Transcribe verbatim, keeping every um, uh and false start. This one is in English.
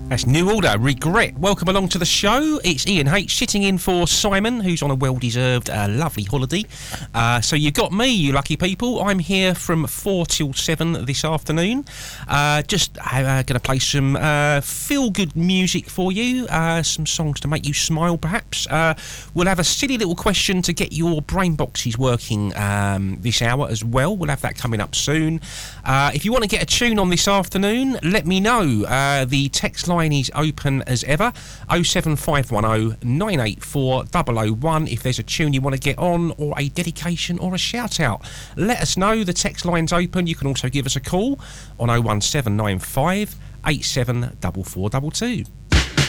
That's New Order, Regret. Welcome along to the show. It's Ian H sitting in for Simon, who's on a well-deserved, uh, lovely holiday. Uh, so you got me, you lucky people. I'm here from four till seven this afternoon. Uh, just uh, going to play some uh, feel-good music for you, uh, some songs to make you smile, perhaps. Uh, we'll have a silly little question to get your brain boxes working um, this hour as well. We'll have that coming up soon. Uh, if you want to get a tune on this afternoon, let me know. Uh, the text line is open as ever, oh seven five one oh nine eight four oh oh one. If there's a tune you want to get on, or a dedication or a shout out, let us know. The text line's open. You can also give us a call on oh one seven nine five eight seven four four two two.